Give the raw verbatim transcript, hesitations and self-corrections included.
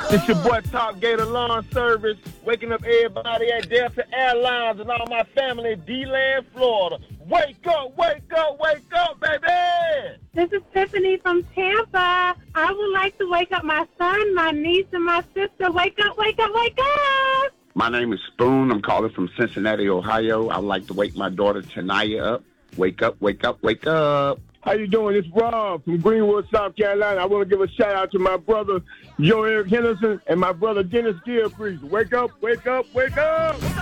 It's your boy Top Gator Lawn Service, waking up everybody at Delta Airlines and all my family in D-Land, Florida. Wake up, wake up, wake up, baby! This is Tiffany from Tampa. I would like to wake up my son, my niece, and my sister. Wake up, wake up, wake up! My name is Spoon. I'm calling from Cincinnati, Ohio. I'd like to wake my daughter Tanaya up. Wake up, wake up, wake up. How you doing? It's Rob from Greenwood, South Carolina. I want to give a shout out to my brother, Joe Eric Henderson, and my brother, Dennis Gilcrease. Wake up, wake up, wake up!